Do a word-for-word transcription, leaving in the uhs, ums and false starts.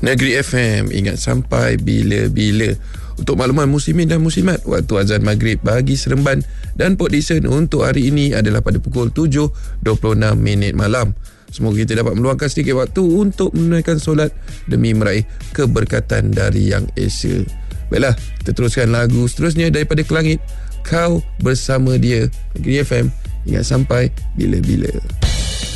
Negeri F M, ingat sampai bila-bila. Untuk makluman muslimin dan muslimat, waktu azan maghrib bagi Seremban dan Port Dickson untuk hari ini adalah pada pukul tujuh dua puluh enam minit malam. Semoga kita dapat meluangkan sedikit waktu untuk menunaikan solat demi meraih keberkatan dari Yang Esa. Baiklah, kita teruskan lagu seterusnya daripada Kelangit, Kau Bersama Dia. Negeri F M, ingat sampai bila-bila.